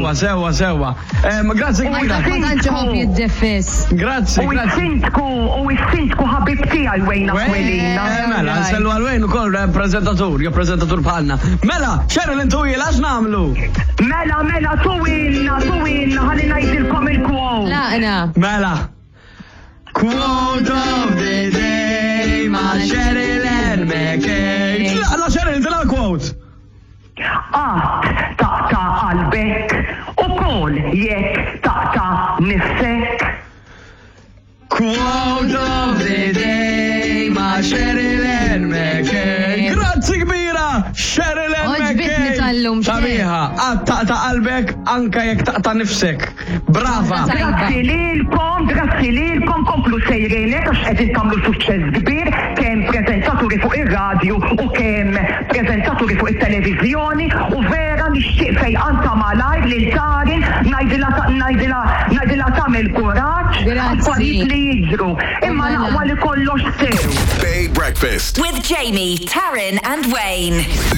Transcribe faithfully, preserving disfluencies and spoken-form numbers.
sewa, sewa, sewa. Grazzi kbira. Ma tantx ħobb jiddefis. Grazzi, U grazzi. s-sintku, u s-sintku ħabib tiegħi Wayne Aquilina. Mela, nsellu għal-Wayne ukoll rappreżentatur, jew preżentatur bħalna. Mela, Cheryl intuji għax nagħmlu? Mela, mela, tuwilna, tuwilna, ħalli ngħidilkom il-quote. Laqna. Mela. Quote of the day ma' Cheryl and McKay. La Cheryl, dila quote. Ah, taqta qalbek, u kol jekk taqta nifsek. Quote of the day ma' Cheryl and McKay. Grazzi kbira, Cheryl and Oġbitni McKay. tal-lum, Sabiħa, ah, taqta qalbek anka jekk taqta nifsek. Brava. Grazzi lilkom, grazzi lilkom, komplu sejrenek, għax qegħdin tagħmlu suċċess kbir, kemm preżentaturi fuq ir-radju u kemm preżentaturi fuq it-televiżjoni u vera nixtieq fejqanta malajr lil Tarin ngħidilha ngħidilha ngħidilha tagħmel kuraġġ affarijiet li jiġru. Imma naqwa li kollox sew. Bay Breakfast With Jamie, Taryn and Wayne.